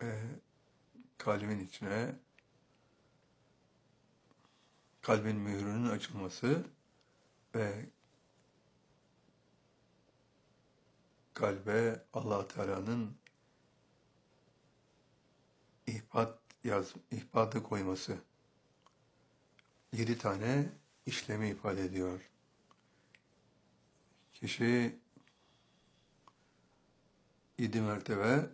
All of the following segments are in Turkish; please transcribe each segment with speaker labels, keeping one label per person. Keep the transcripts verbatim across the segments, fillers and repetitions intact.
Speaker 1: e, kalbin içine kalbin mührünün açılması ve kalbe Allah Teala'nın ihbat yaz ihbatı koyması yedi tane işlemi ifade ediyor. Kişi yedi mertebe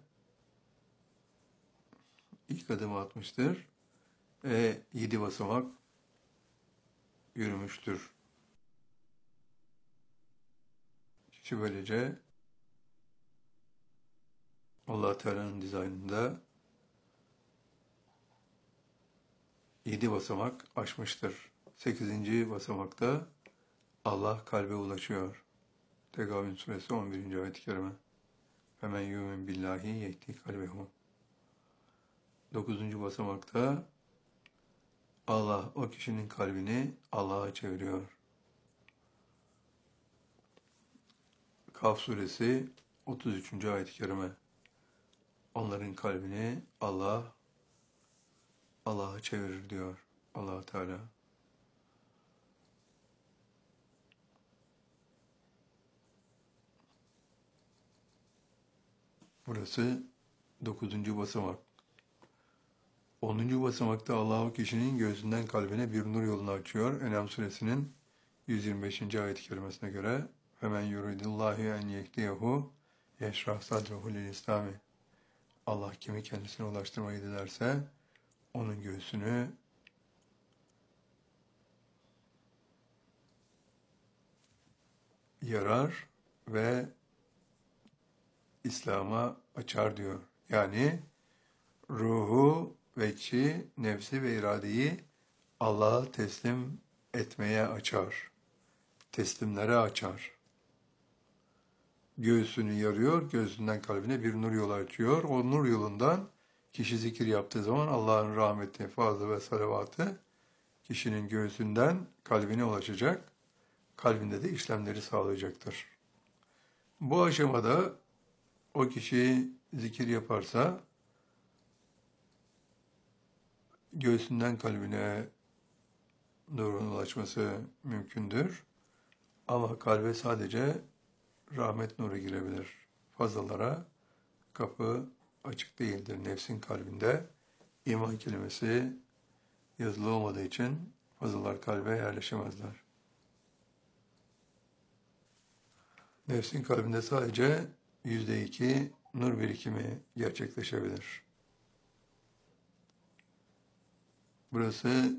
Speaker 1: ilk adımı atmıştır ve yedi basamak yürümüştür. Kişi böylece Allah Teala'nın dizaynında yedi basamak aşmıştır. Sekizinci basamakta Allah kalbe ulaşıyor. Tegavün suresi on birinci ayet-i kerime. Femen yu'min billahi yehdi kalbehu. Dokuzuncu basamakta Allah o kişinin kalbini Allah'a çeviriyor. Kaf suresi otuz üçüncü ayet-i kerime. Onların kalbini Allah Allah'a çevirir diyor Allah Teala. Burası dokuzuncu basamak. Onuncu basamakta Allah o kişinin gözünden kalbine bir nur yolunu açıyor. En'am suresinin yüz yirmi beşinci ayet-i kerimesine göre "Femen yuridillahu en yehdiyehu yeşrah sadrehu lil İslami." Allah kimi kendisine ulaştırmayı dilerse onun göğsünü yarar ve İslam'a açar diyor. Yani ruhu, vecci, nefsi ve iradeyi Allah'a teslim etmeye açar. Teslimlere açar. Göğsünü yarıyor, gözünden kalbine bir nur yolu açıyor. O nur yolundan kişi zikir yaptığı zaman Allah'ın rahmeti, fazlı ve salavatı kişinin göğsünden kalbine ulaşacak. Kalbinde de işlemleri sağlayacaktır. Bu aşamada o kişi zikir yaparsa göğsünden kalbine nurun ulaşması mümkündür. Ama kalbe sadece rahmet nuru girebilir. Fazlalara kapı açık değildir. Nefsin kalbinde iman kelimesi yazılı olmadığı için fazlalar kalbe yerleşemezler. Nefsin kalbinde sadece yüzde iki nur birikimi gerçekleşebilir. Burası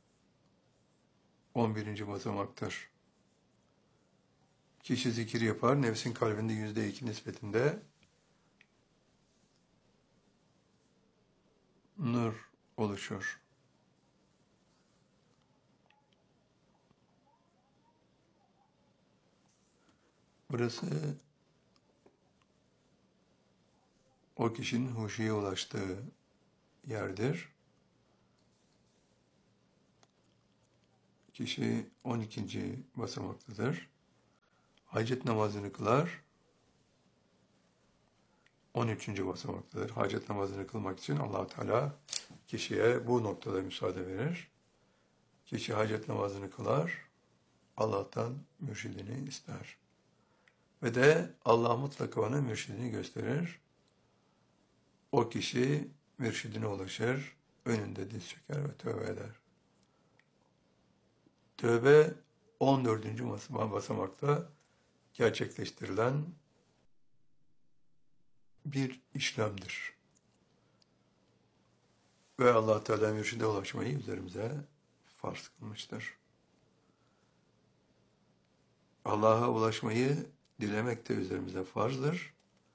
Speaker 1: on birinci basamaktır. Kişi zikir yapar, nefsin kalbinde yüzde iki nispetinde nur oluşur. Burası o kişinin huşuya ulaştığı yerdir. Kişi on ikinci basamaktadır. Hacet namazını kılar. on üçüncü basamaktadır. Hacet namazını kılmak için Allah Teala kişiye bu noktada müsaade verir. Kişi hacet namazını kılar. Allah'tan mürşidini ister. Ve de Allah mutlaka ona mürşidini gösterir. O kişi mürşidine ulaşır. Önünde diz çöker ve tövbe eder. Tövbe on dördüncü basamakta gerçekleştirilen bir işlemdir. Ve Allah Teala mürşide ulaşmayı üzerimize farz kılmıştır. Allah'a ulaşmayı dilemek de üzerimize farzdır.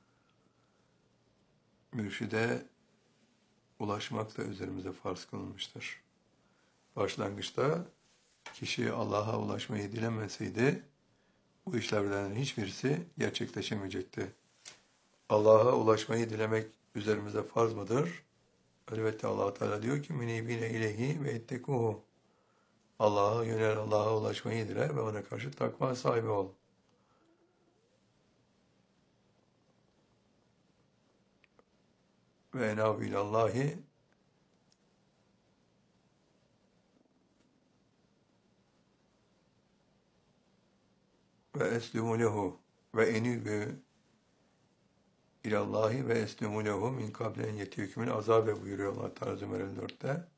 Speaker 1: Mürşide ulaşmak da üzerimize farz kılınmıştır. Başlangıçta kişi Allah'a ulaşmayı dilemeseydi bu işlerden hiçbirisi gerçekleşemeyecekti. Allah'a ulaşmayı dilemek üzerimize farz mıdır? Elbette Allah Teala diyor ki "Münibine ileyhi ve ettekuhu." Allah'a yönel, Allah'a ulaşmayı dile ve ona karşı takva sahibi ol. ve enabu ilallahi ve eslimu lehu ve enibu ilallahi ve eslimu lehu min kable en yetihükümün azabe buyuruyor Allah Teala Zümer elli dörtte.